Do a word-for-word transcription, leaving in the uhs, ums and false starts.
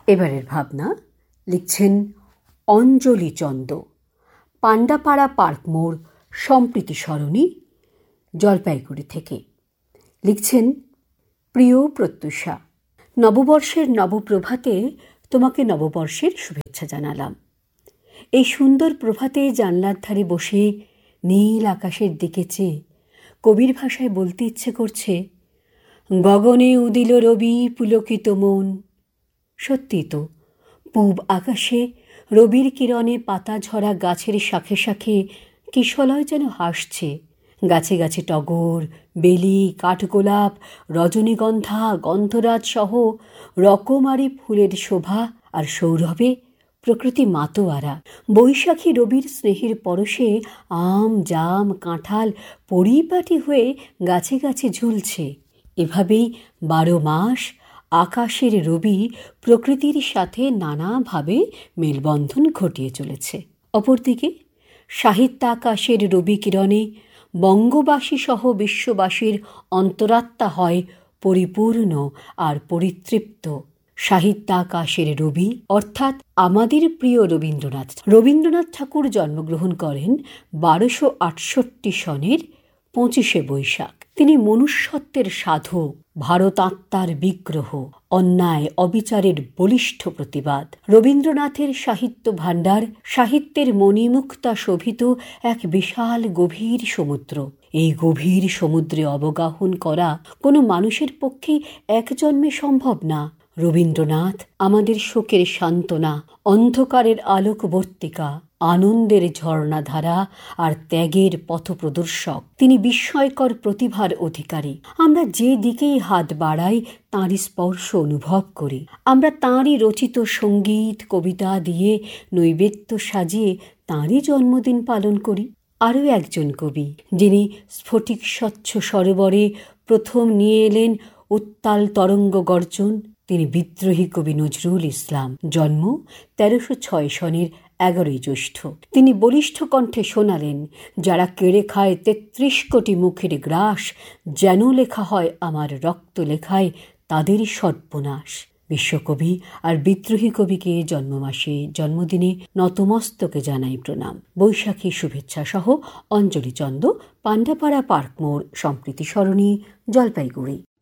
এবারের ভাবনা লিখছেন অঞ্জলি চন্দ, পান্ডাপাড়া পার্ক মোড়, সম্প্রীতি সরণি, জলপাইগুড়ি থেকে। লিখছেন, প্রিয় প্রত্যুষা, নববর্ষের নবপ্রভাতে তোমাকে নববর্ষের শুভেচ্ছা জানালাম। এই সুন্দর প্রভাতে জানলার ধারে বসে নীল আকাশের দিকে চেয়ে কবির ভাষায় বলতে ইচ্ছে করছে, গগনে উদিল রবি পুলকিত মন। সত্যি তো, পূব আকাশে রবির কিরণে পাতা ঝরা গাছের শাখে শাখে কিশলয় যেন হাসছে। গাছে গাছে টগর, বেলি, কাঠগোলাপ, রজনীগন্ধা, গন্ধরাজ সহ রকমারি ফুলের শোভা আর সৌরভে প্রকৃতি মাতোয়ারা। বৈশাখী রবির স্নেহের পরশে আম, জাম, কাঁঠাল পরিপাটি হয়ে গাছে গাছে ঝুলছে। এভাবেই বারো মাস আকাশের রবি প্রকৃতির সাথে নানাভাবে মেলবন্ধন ঘটিয়ে চলেছে। অপরদিকে সাহিত্যাকাশের রবি কিরণে বঙ্গবাসী সহ বিশ্ববাসীর অন্তরাত্মা হয় পরিপূর্ণ আর পরিতৃপ্ত। সাহিত্যাকাশের রবি অর্থাৎ আমাদের প্রিয় রবীন্দ্রনাথ। রবীন্দ্রনাথ ঠাকুর জন্মগ্রহণ করেন বারোশো আটষট্টি সনের পঁচিশে বৈশাখ। তিনি মনুষ্যত্বের সাধক, ভারতাত্মার বিগ্রহ, অন্যায় অবিচারের বলিষ্ঠ প্রতিবাদ। রবীন্দ্রনাথের সাহিত্য ভাণ্ডার সাহিত্যের মণিমুক্তা শোভিত এক বিশাল গভীর সমুদ্র। এই গভীর সমুদ্রে অবগাহন করা কোনো মানুষের পক্ষেই এক জন্মে সম্ভব না। রবীন্দ্রনাথ আমাদের শোকের সান্ত্বনা, অন্ধকারের আলোকবর্তিকা, আনন্দের ঝর্ণাধারা আর ত্যাগের পথপ্রদর্শক। তিনি বিস্ময়কর প্রতিভার অধিকারী। আমরা যে দিকেই হাত বাড়াই তাঁরই স্পর্শ অনুভব করি। আমরা তাঁরই রচিত সঙ্গীত কবিতা দিয়ে নৈবেদ্য সাজিয়ে তাঁরই জন্মদিন পালন করি। আরও একজন কবি, যিনি স্ফটিক স্বচ্ছ সরোবরে প্রথম নিয়ে এলেন উত্তাল তরঙ্গ গর্জন, তিনি বিদ্রোহী কবি নজরুল ইসলাম। জন্ম তেরোশো ছয় সনের এগারোই জ্যৈষ্ঠ। তিনি বলিষ্ঠ কণ্ঠে শোনালেন, যারা কেড়ে খায় তেত্রিশ কোটি মুখের গ্রাস, যেন লেখা হয় আমার রক্ত লেখায় তাদের সর্বনাশ। বিশ্বকবি আর বিদ্রোহী কবিকে জন্মমাসে জন্মদিনে নতমস্তকে জানাই প্রণাম। বৈশাখী শুভেচ্ছা সহ অঞ্জলি চন্দ, পান্ডাপাড়া পার্ক মোড়, সম্প্রীতি সরণি, জলপাইগুড়ি।